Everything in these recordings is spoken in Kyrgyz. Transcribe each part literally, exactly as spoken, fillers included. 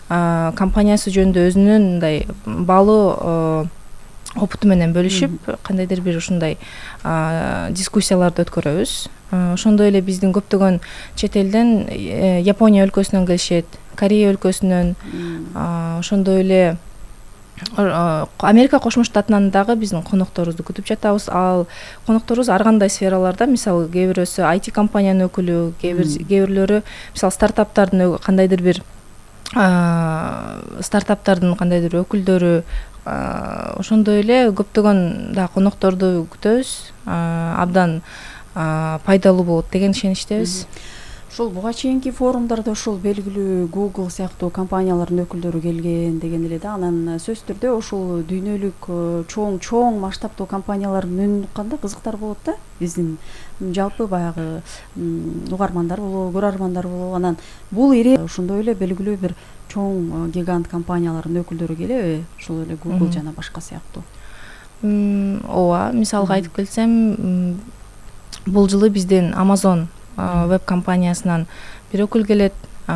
компаниясы жөнүндө өзүнүн мындай баалуу опыту менен бөлүшүп кандайдыр бир ушундай дискуссияларды өткөрөбүз. Ошондой эле биздин көптөгөн чет элден Япония өлкөсүнөн келишет, Корея өлкөсүнөн, ошондой эле Америка Кошмо Штатынан дагы биздин конокторубузду күтүп жатабыз. Ал конокторубуз ар кандай сфераларда, мисалы кээ бирөөсү ай ти компаниянын өкүлү, кээ бирлөрү мисалы стартаптардын кандайдыр бир стартаптардын кандайдыр өкүлдөрү, ошондой эле көптөгөн да конокторду күтөбүз. Абдан пайдалуу болот деген ишеничтебиз. Ушул буга чейинки форумдарда ушул белгилүү Google сыяктуу компаниялардын өкүлдөрү келген деген эле да. Анан сөзсүз түрдө ушул дүйнөлүк чоң чоң масштабтуу компаниялардын үнүн укканда кызыктар болот да. Биздин жалпы баягы угармандар болобу, көрөрмандар болобу, анан бул ири ошондой эле белгилүү бир чоң гигант компаниялардын өкүлдөрү келеби? Ушул эле Google жана башка сыяктуу. Ооба, мисалга айтып келсем, бул жылы биздин Amazon веб компаниясынан бир өкүл келет.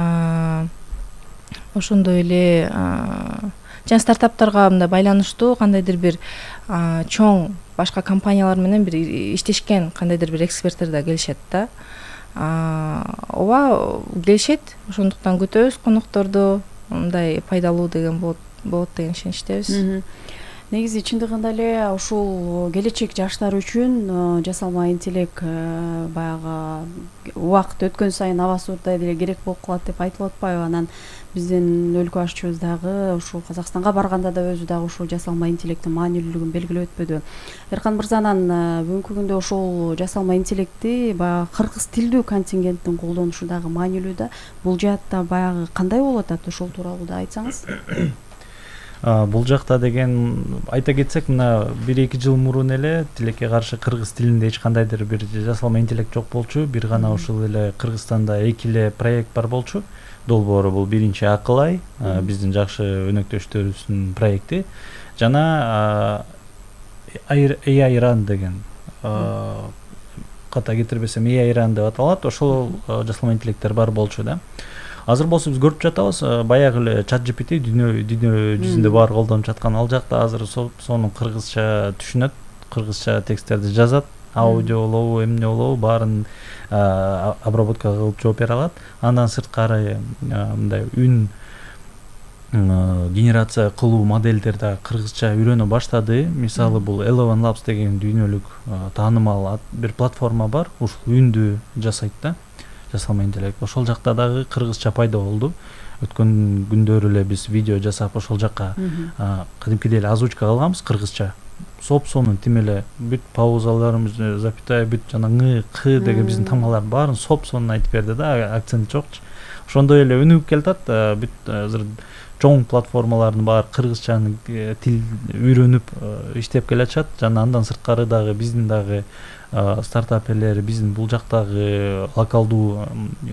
Ошондой эле жана стартаптарга мындай байланыштуу кандайдыр бир чоң башка компаниялар менен бир иштешкен кандайдыр бир эксперттер да келишет да. Ооба, келишет. Ошондуктан күтөбүз конокторду. Мындай пайдалуу деген болот болот деген ишеничтебиз. Негизи чындыгында эле ушул келечек жаштар үчүн жасалма интеллект баягы убакыт өткөн сайын абасурда эле керек болуп калат деп айтылып атпайбы? Анан биздин өлкө башчыбыз дагы ушул Казакстанга барганда да өзү дагы ушул жасалма интеллекттин маанилүүлүгүн белгилеп өтпөдү. Эркан мырза, анан бүгүнкү күндө ушул жасалма интеллектти баягы кыргыз тилдүү контингенттин колдонушу дагы маанилүү да. Бул жаатта баягы кандай болуп атат, ушул тууралуу да айтсаңыз? Бул жакта деген айта кетсек, мына бир эки жыл мурун эле тилекке каршы кыргыз тилинде эч кандайдыр бир жасалма интеллект жок болчу. Бир гана ушул эле Кыргызстанда эки эле проект бар болчу. Долбоору бул биринчи Акылай, биздин жакшы өнөктөштөрүбүздүн проекти, жана эй ай Run деген, ката кетирбесем эй ай Run деп аталат. Ошол жасалма интеллекттер бар болчу да. Азыр болсо биз көрүп жатабыз, баягы эле ChatGPT дүйнө дүйнө жүзүндө бар колдонуп жаткан. Ал жакта азыр сонун кыргызча түшүнөт, кыргызча тексттерди жазат, аудио болобу, эмне болобу, баарын обработка кылып жооп бере алат. Андан сырткары мындай үн генерация кылуу модельдер да кыргызча үйрөнө баштады. Мисалы бул Eleven Labs деген дүйнөлүк таанымал бир платформа бар, ушул үндү жасайт да. Жасалма интеллект. Ошол жакта дагы кыргызча пайда болду. Өткөн күндөрү эле биз видео жасап ошол жакка кадимкидей эле озвучка кылганбыз кыргызча. Соп-сонун тим эле бүт паузаларыбыз, запятая, бүт жана ң, к деген биздин тамгалар баарын соп-сонун айтып берди да, акцент жокчу. Ошондой эле өнүгүп келатат. Бүт азыр чоң платформалардын баары кыргызчаны тил үйрөнүп иштеп келатышат. Жана андан сырткары дагы биздин дагы стартаперлер, биздин бул жактагы локалдуу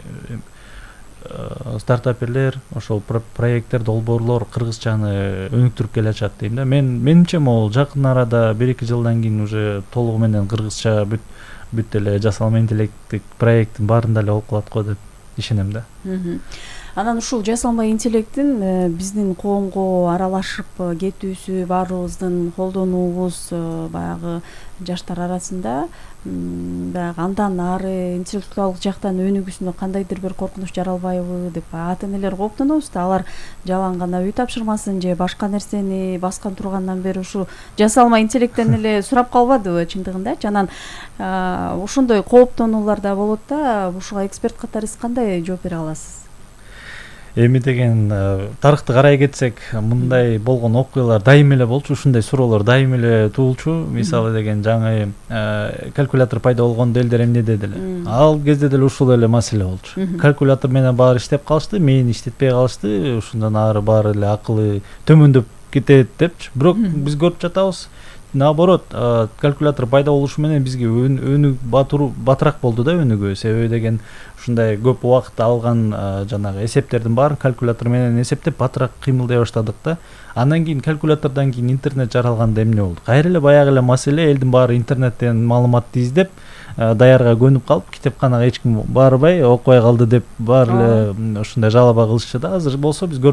стартаперлер, ошол проекттер, долбоорлор кыргызчаны өнүктүрүп келатышат дейм да. Мен менимче могул жакын арада бир эки жылдан кийин уже толугу менен кыргызча бүт бүт эле жасалма интеллекттик проекттин баарында эле болуп калат го деп ишенем да. Анан ушул жасалма интеллекттин биздин коомго аралашып кетүүсү, баарыбыздын колдонуубуз баягы жаштар арасында баягы андан ары интеллектуалдык жактан өнүгүүсүнө кандайдыр бир коркунуч жаралбайбы деп ата-энелер кооптонобуз да. Алар жалаң гана үй тапшырмасын же башка нерсени баскан тургандан бери ушу жасалма интеллекттен эле сурап калбадыбы чындыгындачы? Анан ошондой кооптонуулар да болот да. Ушуга эксперт катары сиз кандай жооп бере аласыз? Эми деген тарыхты карай кетсек, мындай болгон окуялар дайыма эле болчу, ушундай суроолор дайыма эле туулчу. Мисалы деген жаңы калькулятор пайда болгондо элдер эмне деди эле? Ал кезде деле ушул эле маселе болчу. Калькулятор менен баары иштеп калышты, мээни иштетпей калышты, ушундан ары баары эле акылы төмөндөп кетет депчи. Бирок биз көрүп жатабыз, наоборот, калькулятор пайда болушу менен бизге өнүгүү батыраак болду да, өнүгүү. Себеби деген ушундай көп убакыт алган жанагы эсептердин баарын калькулятор менен эсептеп батыраак кыймылдай баштадык да. Андан кийин калькулятордон кийин интернет жаралганда эмне болду? Кайра эле баягы эле маселе, элдин баары интернеттен маалыматты издеп, даярга көнүп калып, китепканага эч ким барбай, окубай калды деп баары эле ушундай жалаба кылышчу да. Азыр болсо биз көрүп